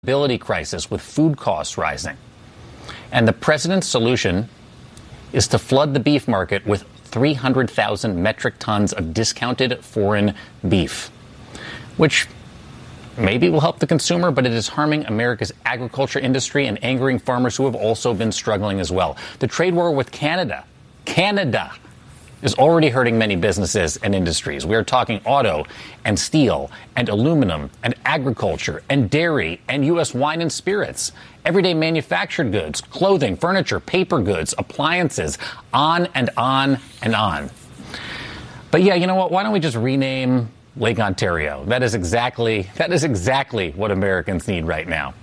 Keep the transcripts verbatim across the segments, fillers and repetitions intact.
affordability crisis with food costs rising. And the president's solution is to flood the beef market with three hundred thousand metric tons of discounted foreign beef, which maybe will help the consumer, but it is harming America's agriculture industry and angering farmers who have also been struggling as well. The trade war with Canada, Canada, is already hurting many businesses and industries. We are talking auto and steel and aluminum and agriculture and dairy and U S wine and spirits, everyday manufactured goods, clothing, furniture, paper goods, appliances, on and on and on. But yeah, you know what? Why don't we just rename Lake Ontario? That is exactly, that is exactly what Americans need right now.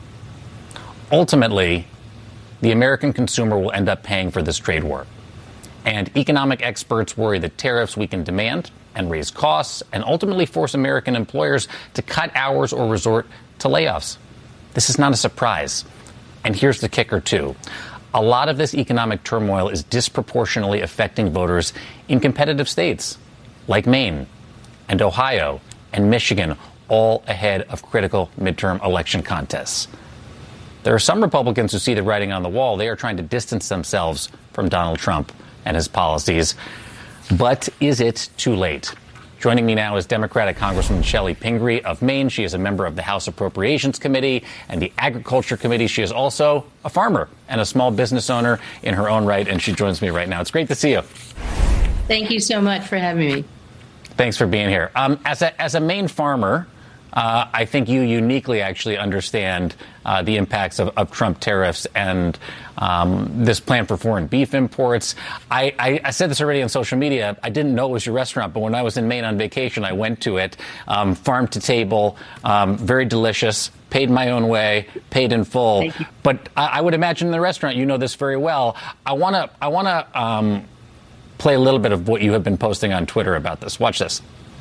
Ultimately, the American consumer will end up paying for this trade war. And economic experts worry that tariffs weaken demand and raise costs and ultimately force American employers to cut hours or resort to layoffs. This is not a surprise. And here's the kicker, too. A lot of this economic turmoil is disproportionately affecting voters in competitive states like Maine and Ohio and Michigan, all ahead of critical midterm election contests. There are some Republicans who see the writing on the wall. They are trying to distance themselves from Donald Trump and his policies. But is it too late? Joining me now is Democratic Congresswoman Chellie Pingree of Maine. She is a member of the House Appropriations Committee and the Agriculture Committee. She is also a farmer and a small business owner in her own right, and she joins me right now. It's great to see you. Thank you so much for having me. Thanks for being here. Um, as a as a Maine farmer, Uh, I think you uniquely actually understand uh, the impacts of, of Trump tariffs and um, this plan for foreign beef imports. I, I, I said this already on social media. I didn't know it was your restaurant, but when I was in Maine on vacation, I went to it. Um, farm to table, um, very delicious, paid my own way, paid in full. But I, I would imagine in the restaurant, you know this very well. I want to I want to um, play a little bit of what you have been posting on Twitter about this. Watch this.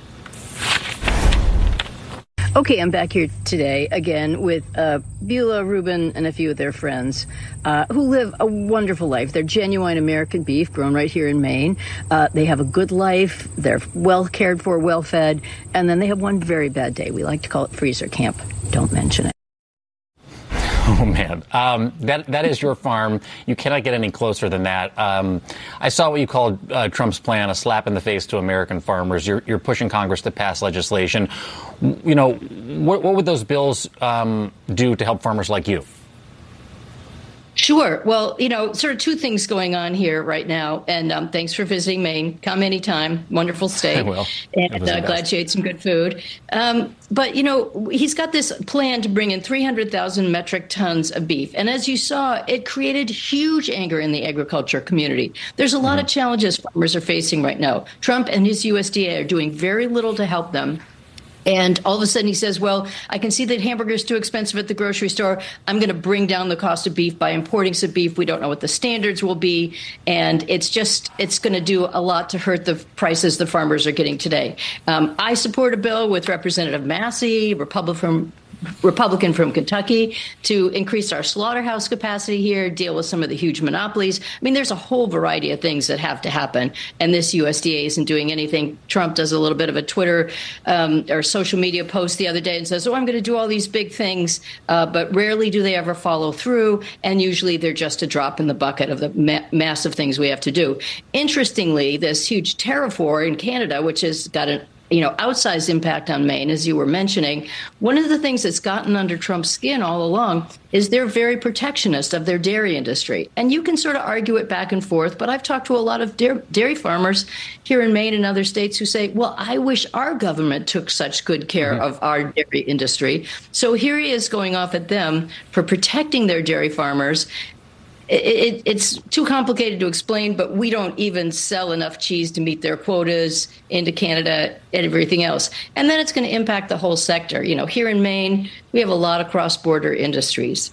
Okay, I'm back here today again with uh, Beulah, Reuben, and a few of their friends uh, who live a wonderful life. They're genuine American beef grown right here in Maine. Uh, they have a good life. They're well cared for, well fed. And then they have one very bad day. We like to call it freezer camp. Don't mention it. Oh, man. Um, that that is your farm. You cannot get any closer than that. Um, I saw what you called uh, Trump's plan a slap in the face to American farmers. You're, you're pushing Congress to pass legislation. You know, what, what would those bills um, do to help farmers like you? Sure. Well, you know, sort of two things going on here right now. And um, thanks for visiting Maine. Come anytime. Wonderful state. I will. And uh, glad you ate some good food. Um, but, you know, he's got this plan to bring in three hundred thousand metric tons of beef. And as you saw, it created huge anger in the agriculture community. There's a lot mm-hmm. of challenges farmers are facing right now. Trump and his U S D A are doing very little to help them. And all of a sudden he says, well, I can see that hamburger is too expensive at the grocery store. I'm going to bring down the cost of beef by importing some beef. We don't know what the standards will be. And it's just it's going to do a lot to hurt the prices the farmers are getting today. Um, I support a bill with Representative Massey, Republican Republican from Kentucky, to increase our slaughterhouse capacity here, deal with some of the huge monopolies. I mean, there's a whole variety of things that have to happen, and this U S D A isn't doing anything. Trump does a little bit of a Twitter um, or social media post the other day and says, oh, I'm going to do all these big things, uh, but rarely do they ever follow through, and usually they're just a drop in the bucket of the ma- massive things we have to do. Interestingly, this huge tariff war in Canada, which has got an you know, outsized impact on Maine, as you were mentioning. One of the things that's gotten under Trump's skin all along is they're very protectionist of their dairy industry. And you can sort of argue it back and forth, but I've talked to a lot of dairy farmers here in Maine and other states who say, well, I wish our government took such good care mm-hmm. of our dairy industry. So here he is going off at them for protecting their dairy farmers. It, it, it's too complicated to explain, but we don't even sell enough cheese to meet their quotas into Canada and everything else. And then it's going to impact the whole sector. You know, here in Maine, we have a lot of cross-border industries,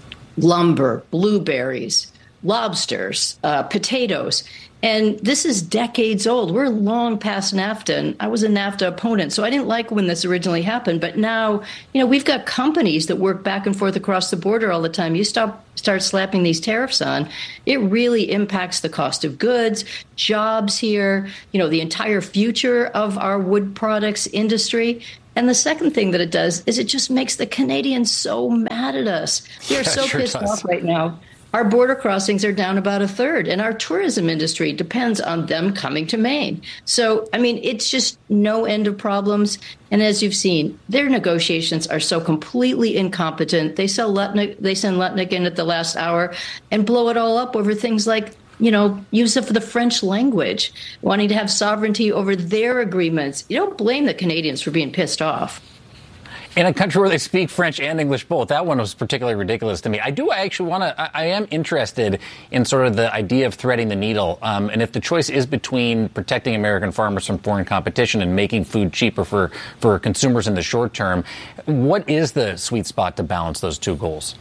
lumber, blueberries, lobsters, uh, potatoes. And this is decades old. We're long past NAFTA, and I was a NAFTA opponent, so I didn't like when this originally happened. But now, you know, we've got companies that work back and forth across the border all the time. You stop, start slapping these tariffs on, it really impacts the cost of goods, jobs here, you know, the entire future of our wood products industry. And the second thing that it does is it just makes the Canadians so mad at us. They are so sure pissed does. off right now. Our border crossings are down about a third, and our tourism industry depends on them coming to Maine. So, I mean, it's just no end of problems. And as you've seen, their negotiations are so completely incompetent. They sell Lutnick, they send Lutnick in at the last hour and blow it all up over things like, you know, use of the French language, wanting to have sovereignty over their agreements. You don't blame the Canadians for being pissed off. In a country where they speak French and English both. That one was particularly ridiculous to me. I do I actually want to, I, I am interested in sort of the idea of threading the needle. Um, and if the choice is between protecting American farmers from foreign competition and making food cheaper for, for consumers in the short term, what is the sweet spot to balance those two goals?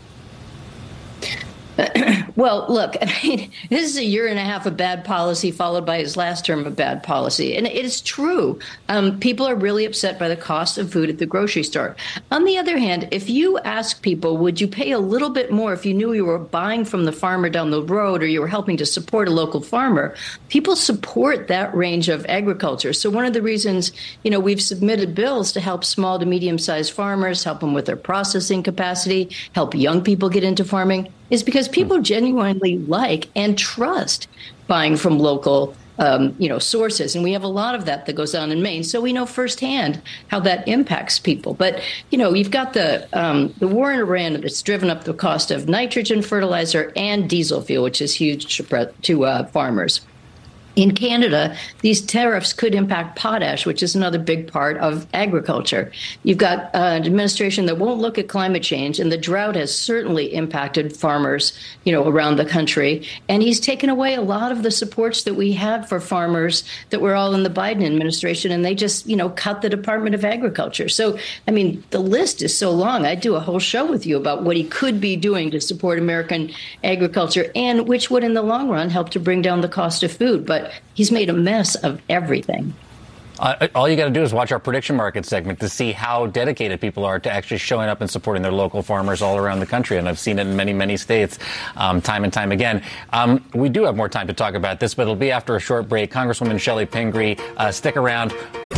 Well, look, I mean, this is a year and a half of bad policy followed by his last term of bad policy. And it is true. Um, people are really upset by the cost of food at the grocery store. On the other hand, if you ask people, would you pay a little bit more if you knew you were buying from the farmer down the road or you were helping to support a local farmer? People support that range of agriculture. So one of the reasons, you know, we've submitted bills to help small to medium-sized farmers, help them with their processing capacity, help young people get into farming, is because people genuinely like and trust buying from local, um, you know, sources. And we have a lot of that that goes on in Maine. So we know firsthand how that impacts people. But, you know, you've got the um, the war in Iran that's driven up the cost of nitrogen fertilizer and diesel fuel, which is huge to, to uh, farmers. In Canada, these tariffs could impact potash, which is another big part of agriculture. You've got uh, an administration that won't look at climate change, and the drought has certainly impacted farmers, you know, around the country. And he's taken away a lot of the supports that we had for farmers that were all in the Biden administration, and they just, you know, cut the Department of Agriculture. So, I mean, the list is so long. I'd do a whole show with you about what he could be doing to support American agriculture, and which would, in the long run, help to bring down the cost of food. But he's made a mess of everything. Uh, all you got to do is watch our prediction market segment to see how dedicated people are to actually showing up and supporting their local farmers all around the country. And I've seen it in many, many states um, time and time again. Um, we do have more time to talk about this, but it'll be after a short break. Congresswoman Chellie Pingree, uh, stick around.